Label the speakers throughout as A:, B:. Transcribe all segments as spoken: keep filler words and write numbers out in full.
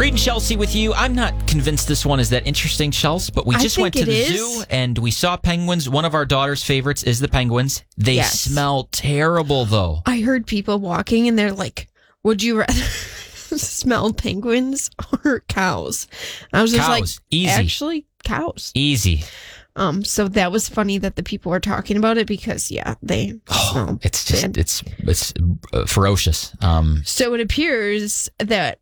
A: Reed and Chelsea with you. I'm not convinced this one is that interesting, Chelsea, but we
B: I
A: just went to
B: think
A: the
B: it is.
A: zoo and we saw penguins. One of our daughter's favorites is the penguins. They
B: Yes.
A: smell terrible, though.
B: I heard people walking and they're like, would you rather smell penguins or cows? And I was just
A: Cows.
B: like,
A: Easy.
B: actually, cows.
A: Easy.
B: Um, so that was funny that the people were talking about it because, yeah, they
A: Oh,
B: smell
A: it's just,
B: bad.
A: it's it's uh, ferocious. Um,
B: So it appears that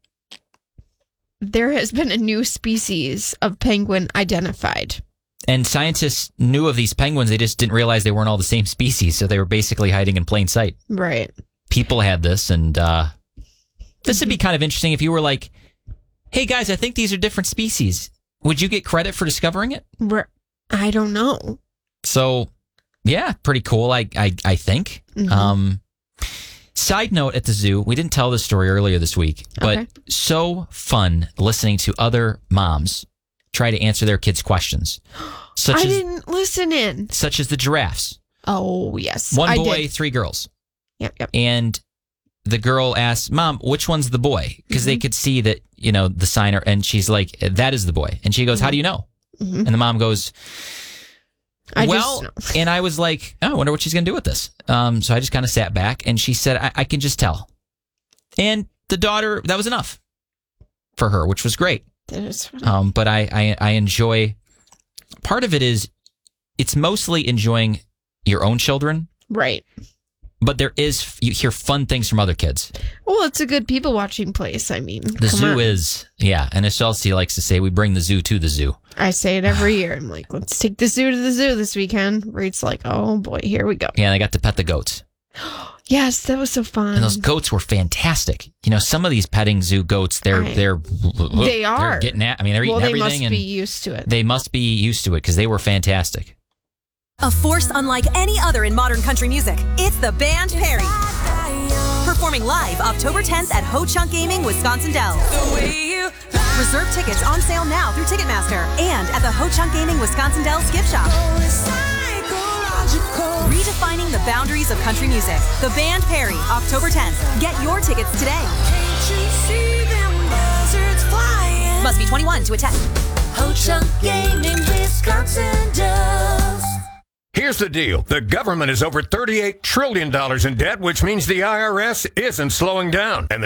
B: there has been a new species of penguin identified.
A: and scientists knew of these penguins. They just didn't realize they weren't all the same species, so they were basically hiding in plain sight.
B: Right.
A: People had this, and uh, this would be kind of interesting if you were like, hey, guys, I think these are different species. Would you get credit for discovering it?
B: Re- I don't know.
A: So, yeah, pretty cool, I I, I think.
B: Mhm.
A: Um, side note at the zoo, we didn't tell this story earlier this week, but
B: Okay.
A: so fun listening to other moms try to answer their kids' questions, such
B: I
A: as
B: didn't listen in.
A: such as the giraffes.
B: Oh, yes.
A: One
B: I
A: boy,
B: did.
A: three girls.
B: Yep, yep.
A: And the girl asks, Mom, which one's the boy? Because they could see that, you know, the sign, or- and she's like, that is the boy. And she goes, how do you know?
B: Mhm.
A: And the mom goes,
B: I
A: well,
B: just know.
A: and I was like, oh, I wonder what she's going to do with this. Um, so I just kind of sat back, and she said, I-, I can just tell. And the daughter, that was enough for her, which was great.
B: That is funny.
A: Um, but I, I, I enjoy, part of it is, it's mostly enjoying your own children,
B: Right.
A: but there is, you hear fun things from other kids.
B: Well, it's a good people watching place. I mean,
A: The
B: come
A: zoo
B: on.
A: is, yeah, and as Chelsea likes to say, we bring the zoo to the zoo.
B: I say it every year. I'm like, let's take the zoo to the zoo this weekend. Reed's like, oh boy, here we go.
A: Yeah, and I got to pet the goats.
B: Yes, that was so fun.
A: And those goats were fantastic. You know, some of these petting zoo goats, they're
B: I-
A: they're
B: They are.
A: they're getting at. I mean, they're eating
B: well, they
A: everything,
B: must
A: and
B: be used to it.
A: they must be used to it because they were fantastic.
C: A force unlike any other in modern country music. It's the band Perry. Performing live October tenth at Ho Chunk Gaming, Wisconsin Dells. Reserve tickets on sale now through Ticketmaster and at the Ho Chunk Gaming Wisconsin Dells gift shop. Redefining the boundaries of country music. The band Perry, October tenth. Get your tickets today. Must be twenty-one to attend.
D: Ho Chunk Gaming, Wisconsin Dells.
E: Here's the deal. The government is over thirty-eight trillion dollars in debt, which means the I R S isn't slowing down. And the